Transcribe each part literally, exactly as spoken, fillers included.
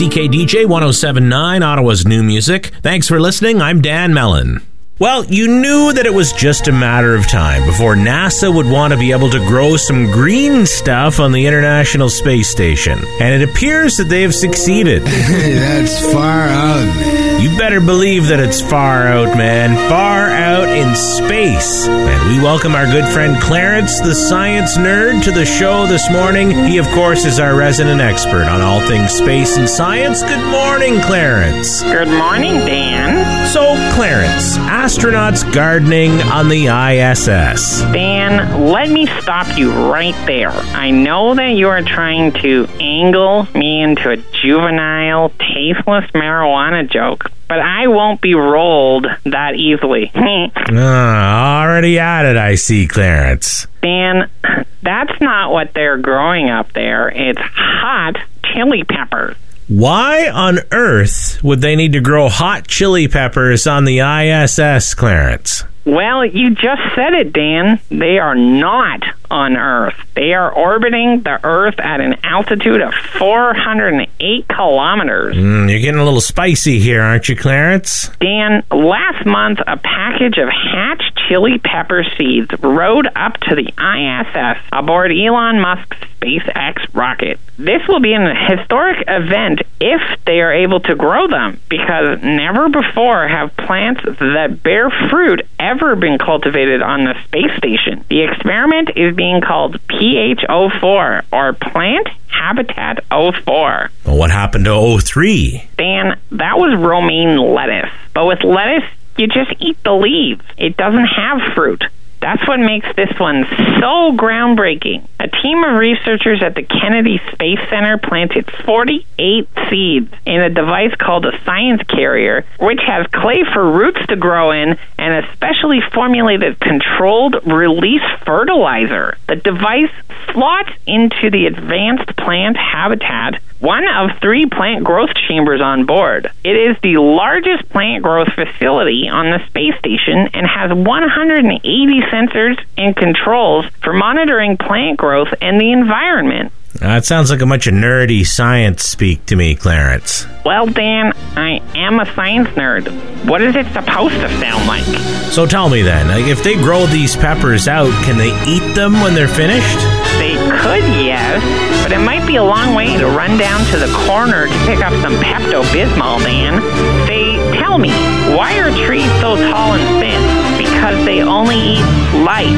C K D J one oh seven point nine, Ottawa's new music. Thanks for listening. I'm Dan Mellon. Well, you knew that it was just a matter of time before NASA would want to be able to grow some green stuff on the International Space Station. And it appears that they have succeeded. That's far out, man. You better believe that it's far out, man. Far out in space. And we welcome our good friend Clarence, the science nerd, to the show this morning. He, of course, is our resident expert on all things space and science. Good morning, Clarence. Good morning, Dan. So, Clarence, astronauts gardening on the I S S. Dan, let me stop you right there. I know that you are trying to angle me into a juvenile, tasteless marijuana joke, but I won't be rolled that easily. uh, already at it, I see, Clarence. Dan, that's not what they're growing up there. It's hot chili peppers. Why on earth would they need to grow hot chili peppers on the I S S, Clarence? Well, you just said it, Dan. They are not on Earth. They are orbiting the Earth at an altitude of four hundred eight kilometers. Mm, you're getting a little spicy here, aren't you, Clarence? Dan, last month, a package of hatched chili pepper seeds rode up to the I S S aboard Elon Musk's SpaceX rocket. This will be an historic event if they are able to grow them, because never before have plants that bear fruit ever been cultivated on the space station. The experiment is being called P H oh four, or Plant Habitat oh four. Well, what happened to oh three? Dan, that was romaine lettuce. But with lettuce, you just eat the leaves. It doesn't have fruit. That's what makes this one so groundbreaking. A team of researchers at the Kennedy Space Center planted forty-eight seeds in a device called a science carrier, which has clay for roots to grow in and a specially formulated controlled release fertilizer. The device slots into the advanced plant habitat, one of three plant growth chambers on board. It is the largest plant growth facility on the space station and has one hundred eighty sensors and controls for monitoring plant growth and the environment. That sounds like a bunch of nerdy science speak to me, Clarence. Well, Dan, I am a science nerd. What is it supposed to sound like? So tell me then, if they grow these peppers out, can they eat them when they're finished? They could, yes, but it might be a long way to run down to the corner to pick up some Pepto-Bismol, Dan. Say, tell me, why are trees so tall and thin? Because they only eat light.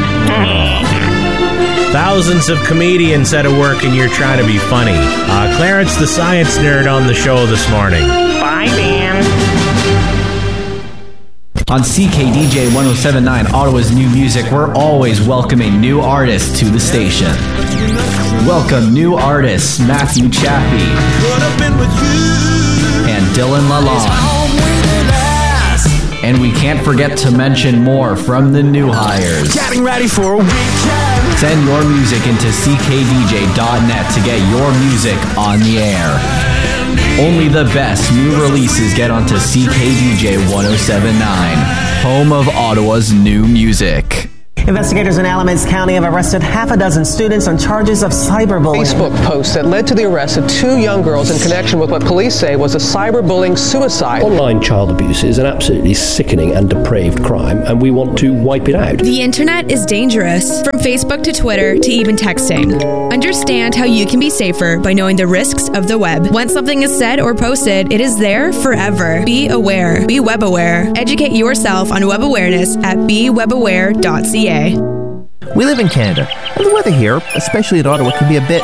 Thousands of comedians at work and you're trying to be funny. Uh, Clarence, the science nerd, on the show this morning. Bye, Dan. On C K D J one oh seven point nine, Ottawa's new music, we're always welcoming new artists to the station. Welcome new artists Matthew Chappie and Dylan Lalonde. And we can't forget to mention more from the new hires. Getting ready for a weekend. Send your music into c k d j dot net to get your music on the air. Only the best new releases get onto C K D J one oh seven point nine, home of Ottawa's new music. Investigators in Alamance County have arrested half a dozen students on charges of cyberbullying. Facebook post that led to the arrest of two young girls in connection with what police say was a cyberbullying suicide. Online child abuse is an absolutely sickening and depraved crime, and we want to wipe it out. The internet is dangerous, from Facebook to Twitter to even texting. Understand how you can be safer by knowing the risks of the web. Once something is said or posted, it is there forever. Be aware. Be web aware. Educate yourself on web awareness at be web aware dot c a. We live in Canada, and the weather here, especially in Ottawa, can be a bit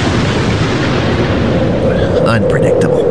unpredictable.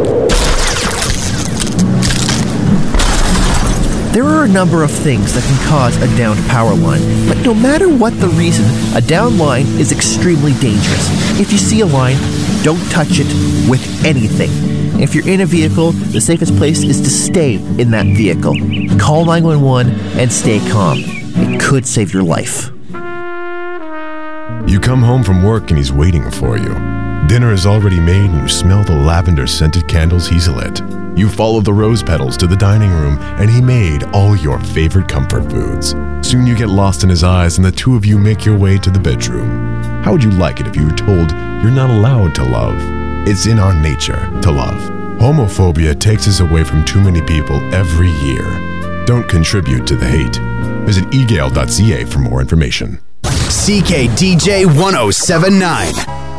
There are a number of things that can cause a downed power line, but no matter what the reason, a downed line is extremely dangerous. If you see a line, don't touch it with anything. If you're in a vehicle, the safest place is to stay in that vehicle. Call nine one one and stay calm. It could save your life. You come home from work and he's waiting for you. Dinner is already made and you smell the lavender-scented candles he's lit. You follow the rose petals to the dining room and he made all your favorite comfort foods. Soon you get lost in his eyes and the two of you make your way to the bedroom. How would you like it if you were told you're not allowed to love? It's in our nature to love. Homophobia takes us away from too many people every year. Don't contribute to the hate. Visit e gale dot c a for more information. C K D J one oh seven point nine.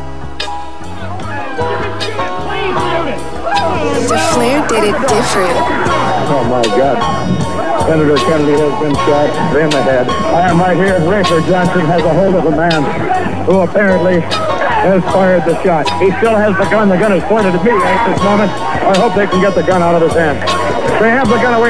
The Flair did it different. Oh my God. Senator Kennedy has been shot in the head. I am right here. Rayford Johnson has a hold of a man who apparently has fired the shot. He still has the gun. The gun is pointed at me at this moment. I hope they can get the gun out of his hand. They have the gun away